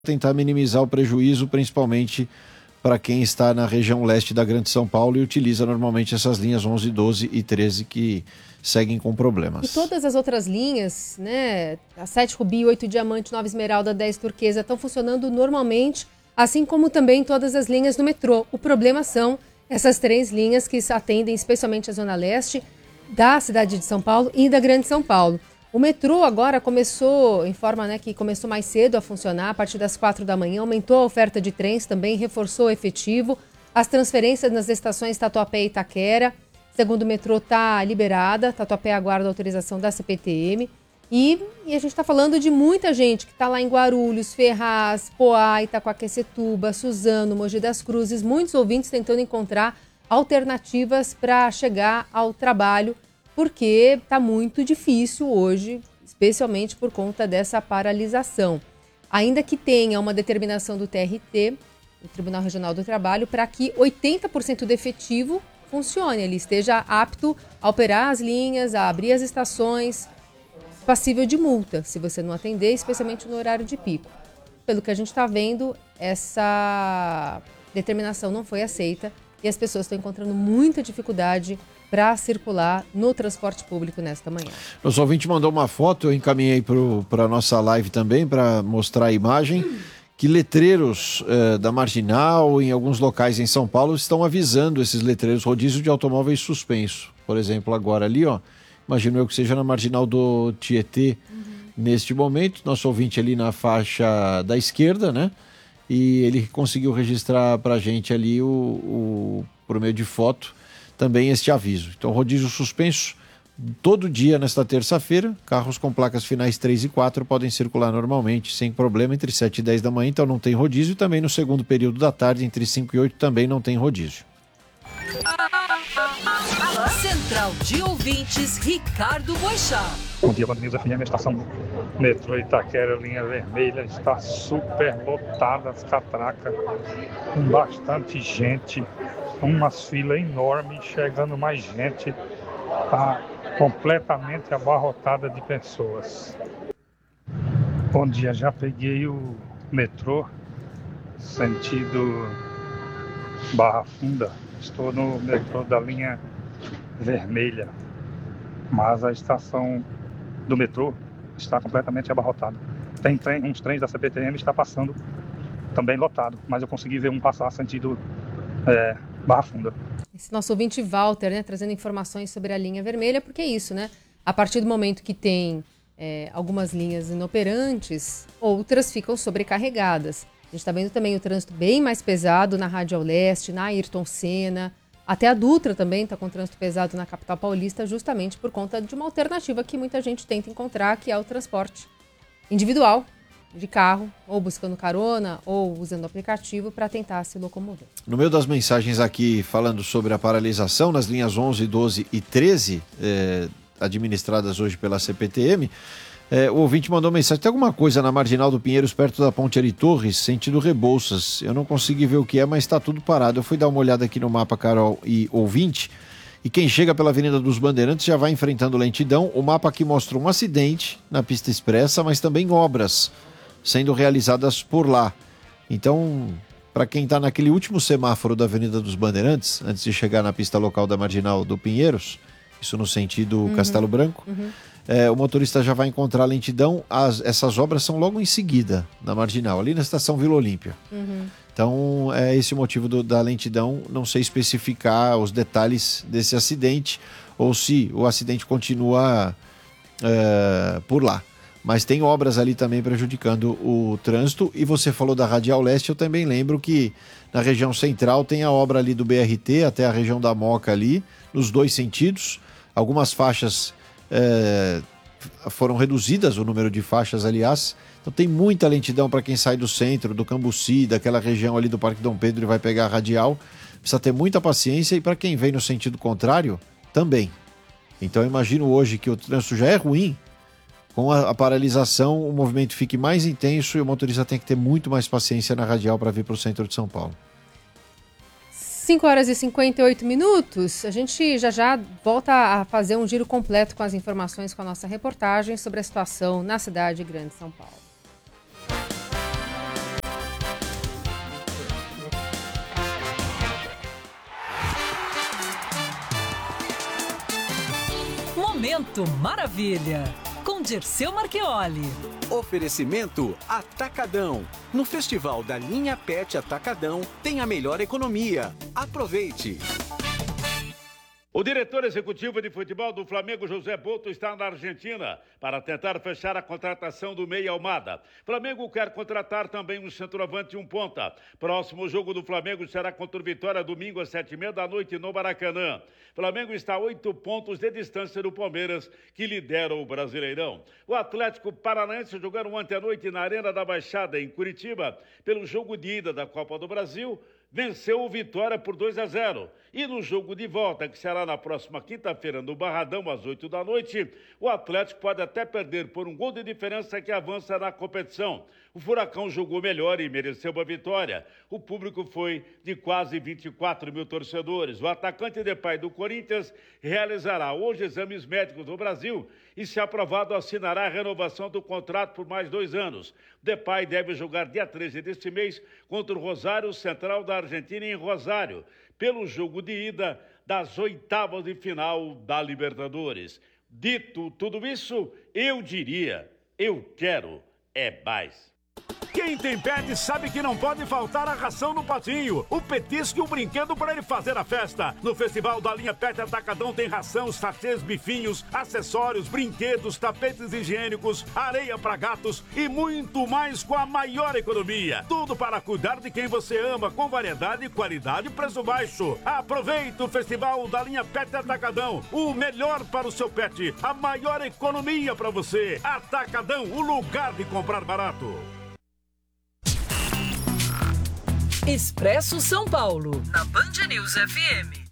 tentar minimizar o prejuízo, principalmente para quem está na região leste da Grande São Paulo e utiliza normalmente essas linhas 11, 12 e 13 que seguem com problemas. E todas as outras linhas, né, a 7 Rubi, 8 Diamante, 9 Esmeralda, 10 Turquesa, estão funcionando normalmente, assim como também todas as linhas do metrô. O problema são essas 3 linhas que atendem especialmente a Zona Leste da cidade de São Paulo e da Grande São Paulo. O metrô agora informa, né, que começou mais cedo a funcionar, a partir das 4 da manhã, aumentou a oferta de trens também, reforçou o efetivo, as transferências nas estações Tatuapé e Itaquera, segundo o metrô, está liberada, Tatuapé aguarda a autorização da CPTM, e a gente está falando de muita gente que está lá em Guarulhos, Ferraz, Poá, Itaquaquecetuba, Suzano, Mogi das Cruzes, muitos ouvintes tentando encontrar alternativas para chegar ao trabalho, porque está muito difícil hoje, especialmente por conta dessa paralisação. Ainda que tenha uma determinação do TRT, o Tribunal Regional do Trabalho, para que 80% do efetivo funcione, ele esteja apto a operar as linhas, a abrir as estações, passível de multa, se você não atender, especialmente no horário de pico. Pelo que a gente está vendo, essa determinação não foi aceita e as pessoas estão encontrando muita dificuldade para circular no transporte público nesta manhã. Nosso ouvinte mandou uma foto, eu encaminhei para a nossa live também, para mostrar a imagem, que letreiros da Marginal, em alguns locais em São Paulo, estão avisando esses letreiros, rodízio de automóveis suspenso. Por exemplo, agora ali, ó, imagino eu que seja na Marginal do Tietê, neste momento, nosso ouvinte ali na faixa da esquerda, né? E ele conseguiu registrar para a gente ali, por meio de foto, também este aviso. Então, rodízio suspenso todo dia nesta terça-feira. Carros com placas finais 3 e 4 podem circular normalmente, sem problema, entre 7 e 10 da manhã, então não tem rodízio. E também no segundo período da tarde, entre 5 e 8, também não tem rodízio. Central de Ouvintes, Ricardo Boixá. Bom dia, Band News FM, estação metrô Itaquera, linha vermelha, está super lotada as catracas, com bastante gente, umas filas enormes, chegando mais gente, está completamente abarrotada de pessoas. Bom dia, já peguei o metrô, sentido Barra Funda, estou no metrô da linha vermelha, mas a estação do metrô está completamente abarrotada. Tem uns trens da CPTM está passando também lotado, mas eu consegui ver um passar sentido Barra Funda. Esse nosso ouvinte Walter, né, trazendo informações sobre a linha vermelha, porque é isso, né? A partir do momento que tem algumas linhas inoperantes, outras ficam sobrecarregadas. A gente está vendo também o trânsito bem mais pesado na Radial Leste, na Ayrton Senna. Até a Dutra também está com trânsito pesado na capital paulista, justamente por conta de uma alternativa que muita gente tenta encontrar, que é o transporte individual, de carro, ou buscando carona, ou usando o aplicativo para tentar se locomover. No meio das mensagens aqui falando sobre a paralisação nas linhas 11, 12 e 13, administradas hoje pela CPTM, o ouvinte mandou mensagem: tem alguma coisa na Marginal do Pinheiros, perto da Ponte Ari Torres, sentido Rebouças? Eu não consegui ver o que é, mas está tudo parado. Eu fui dar uma olhada aqui no mapa, Carol e ouvinte, e quem chega pela Avenida dos Bandeirantes já vai enfrentando lentidão. O mapa aqui mostra um acidente na pista expressa, mas também obras sendo realizadas por lá. Então, para quem está naquele último semáforo da Avenida dos Bandeirantes, antes de chegar na pista local da Marginal do Pinheiros, isso no sentido Castelo Branco, o motorista já vai encontrar lentidão. Essas obras são logo em seguida, na Marginal, ali na estação Vila Olímpia. Então, é esse o motivo da lentidão. Não sei especificar os detalhes desse acidente, ou se o acidente continua por lá. Mas tem obras ali também prejudicando o trânsito. E você falou da Radial Leste, eu também lembro que na região central tem a obra ali do BRT até a região da Moca ali, nos dois sentidos. Algumas faixas foram reduzidas, o número de faixas, aliás. Então tem muita lentidão para quem sai do centro, do Cambuci, daquela região ali do Parque Dom Pedro e vai pegar a Radial. Precisa ter muita paciência, e para quem vem no sentido contrário, também. Então eu imagino hoje que o trânsito já é ruim. Com a paralisação, o movimento fique mais intenso e o motorista tem que ter muito mais paciência na Radial para vir para o centro de São Paulo. 5 horas e 58 minutos. A gente já volta a fazer um giro completo com as informações, com a nossa reportagem sobre a situação na cidade grande de São Paulo. Momento Maravilha, com Dirceu Marchioli. Oferecimento Atacadão. No Festival da Linha Pet Atacadão tem a melhor economia. Aproveite! O diretor executivo de futebol do Flamengo, José Boto, está na Argentina para tentar fechar a contratação do Meia Almada. Flamengo quer contratar também um centroavante e um ponta. Próximo jogo do Flamengo será contra o Vitória, domingo às 19h30 no Maracanã. Flamengo está a 8 pontos de distância do Palmeiras, que lidera o Brasileirão. O Atlético Paranaense jogaram ontem à noite na Arena da Baixada, em Curitiba, pelo jogo de ida da Copa do Brasil, venceu o Vitória por 2-0. E no jogo de volta, que será na próxima quinta-feira no Barradão, às 20h, o Atlético pode até perder por um gol de diferença que avança na competição. O Furacão jogou melhor e mereceu a vitória. O público foi de quase 24 mil torcedores. O atacante Depay do Corinthians realizará hoje exames médicos no Brasil e, se aprovado, assinará a renovação do contrato por mais 2 anos. Depay deve jogar dia 13 deste mês contra o Rosário Central da Argentina em Rosário, pelo jogo de ida das 8ª de final da Libertadores. Dito tudo isso, eu diria, eu quero mais. Quem tem pet sabe que não pode faltar a ração no patinho, o petisco e o brinquedo para ele fazer a festa. No Festival da Linha Pet Atacadão tem ração, sachês, bifinhos, acessórios, brinquedos, tapetes higiênicos, areia para gatos e muito mais com a maior economia. Tudo para cuidar de quem você ama, com variedade, qualidade e preço baixo. Aproveite o Festival da Linha Pet Atacadão, o melhor para o seu pet, a maior economia para você. Atacadão, o lugar de comprar barato. Expresso São Paulo, na Band News FM.